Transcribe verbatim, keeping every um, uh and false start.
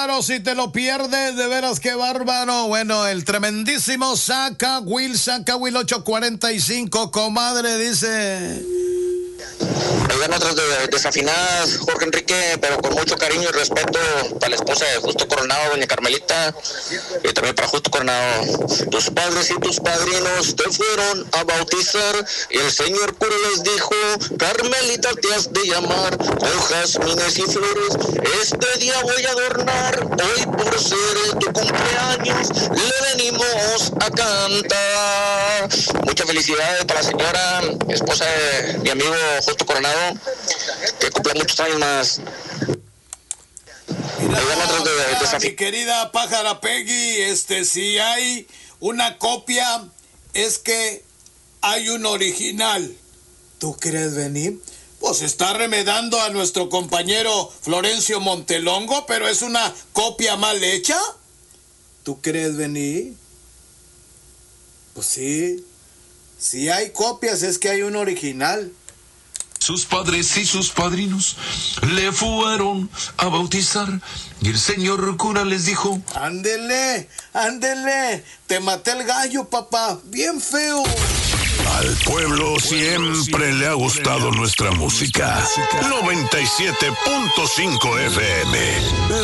Si te lo pierdes, de veras qué bárbaro. Bueno, el tremendísimo Saca Will, Saca Will ocho cuarenta y cinco, comadre, dice. Oigan, otras de, desafinadas, Jorge Enrique, pero con mucho cariño y respeto para la esposa de Justo Coronado, doña Carmelita, y también para Justo Coronado. Tus padres y tus padrinos te fueron a bautizar, y el señor cura les dijo: Carmelita, te has de llamar, hojas, mines y flores, este día voy a adornar, hoy por ser tu cumpleaños, le venimos a cantar. Muchas felicidades para la señora, esposa de mi amigo Justo Coronado, que cumple muchos años más. Mira, mira, mi querida pájara Peggy, este, si hay una copia, es que hay un original. ¿Tú quieres venir? Pues está remedando a nuestro compañero Florencio Montelongo, pero es una copia mal hecha. ¿Tú quieres venir? Pues sí. Si hay copias, es que hay un original. Sus padres y sus padrinos le fueron a bautizar, y el señor cura les dijo: ándele, ándele, te maté el gallo, papá, bien feo. Al pueblo siempre le ha gustado nuestra música. noventa y siete punto cinco F M.